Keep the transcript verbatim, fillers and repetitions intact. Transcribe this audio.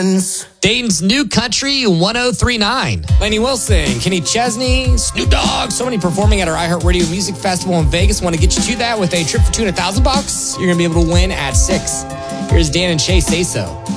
friends. Dayton's New Country one oh three point nine. Lainey Wilson, Kenny Chesney, Snoop Dogg, so many performing at our iHeartRadio Music Festival in Vegas. Want to get you to that with a trip for two hundred thousand bucks? You're going to be able to win at six. Here's Dan and Shay Say So.